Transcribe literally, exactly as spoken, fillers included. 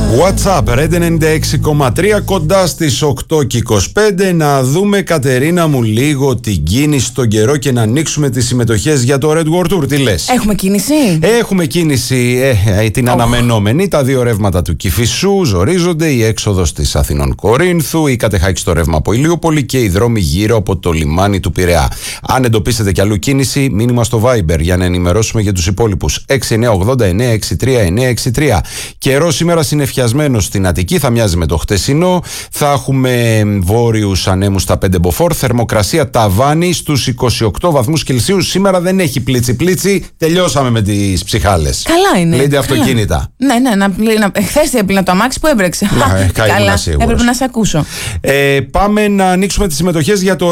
WhatsApp, Red ενενήντα έξι κόμμα τρία, κοντά στις οκτώ και είκοσι πέντε. Να δούμε, Κατερίνα μου, λίγο την κίνηση στον καιρό και να ανοίξουμε τις συμμετοχές για το Red World Tour. Τι λες? Έχουμε κίνηση. Έχουμε κίνηση, ε, ε, την oh. αναμενόμενη. Τα δύο ρεύματα του Κηφισού ζορίζονται. Η έξοδος της Αθηνών Κορίνθου, η κατεχάκη στο ρεύμα από Ηλιούπολη και οι δρόμοι γύρω από το λιμάνι του Πειραιά. Αν εντοπίσετε κι αλλού κίνηση, μήνυμα στο Viber για να ενημερώσουμε για τους υπόλοιπους. έξι εννιά ογδόντα εννιά εξήντα τρία εννιά εξήντα τρία. Καιρό σήμερα συννεφιασμένο στην Αττική, θα μοιάζει με το χτεσινό. Θα έχουμε βόρειους ανέμους στα πέντε μποφόρ. Θερμοκρασία ταβάνι στους είκοσι οκτώ βαθμούς Κελσίου. Σήμερα δεν έχει πλίτσι πλίτσι. Τελειώσαμε με τις ψυχάλες. Καλά είναι. Πλύνετε αυτοκίνητα. Ναι, ναι, να, να, χθες έπλυνα το αμάξι που έβρεξε. Ναι, καλά, έπρεπε να σε ακούσω. Ε, πάμε να ανοίξουμε τις συμμετοχές για το